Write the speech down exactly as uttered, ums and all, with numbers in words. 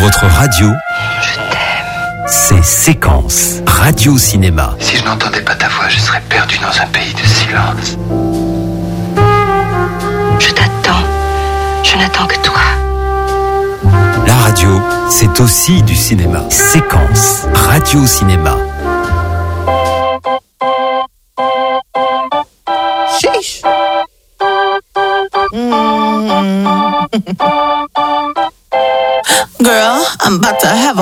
votre radio, Je t'aime. c'est Séquence Radio Cinéma. Si je n'entendais pas ta voix, je serais perdu dans un pays de silence. Je t'attends. Je n'attends que toi. La radio, c'est aussi du cinéma. Séquence Radio Cinéma. Sheesh. Mm. Girl, I'm about to have a